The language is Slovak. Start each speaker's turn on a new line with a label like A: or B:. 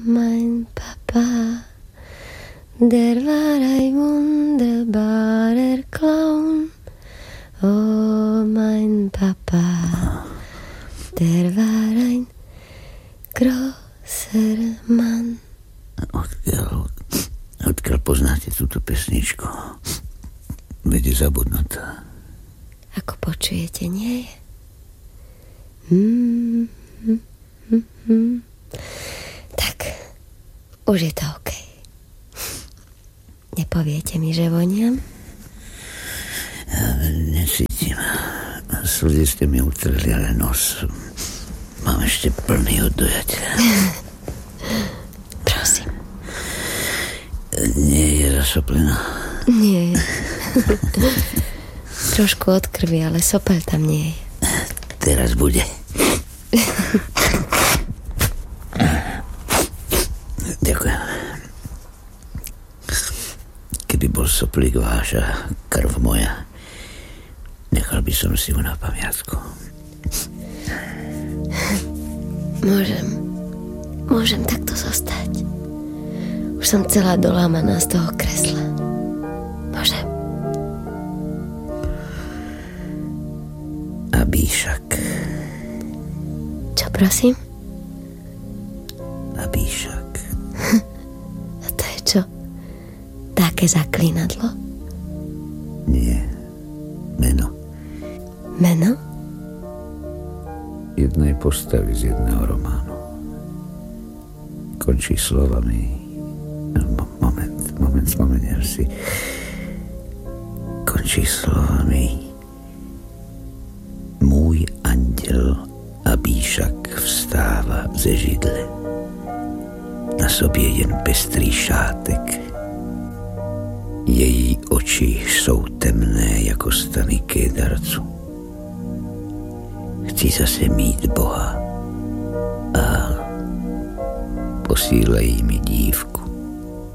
A: mein Papa, der war ein wunderbarer Clown. Oh, mein Papa, der war ein großer Mann.
B: Odkiaľ poznáte túto pesničku? Veď je zabudnutá.
A: Ako počujete, nie je? Tak, už je to OK. Nepoviete mi, že voniam?
B: Necítim. Slzy ste mi utreli, ale nos mám ešte plný od dojatia.
A: Prosím.
B: Nie je zasoplená?
A: Nie. Trošku od krvi, ale sopel tam nie je.
B: Teraz bude. Ďakujem. Keby bol soplík váš a krv moja, nechal by som si ho na pamiatku.
A: Môžem takto zostať. Už som celá dolámaná z toho kresla. Môžem.
B: Abíšak.
A: Čo, prosím?
B: Abíšak.
A: A to je čo? Také zaklínadlo?
B: Nie. Meno.
A: Meno?
B: Jednej postavy z jedného románu. Končí slovami. Moment, spomeniem si. Končí slovami: Môj anděl Abíšak vstává ze židle. Na sobě jen pestrý šátek. Její oči jsou temné jako stany kédarců. Chci zase mít Boha a posílají mi dívku.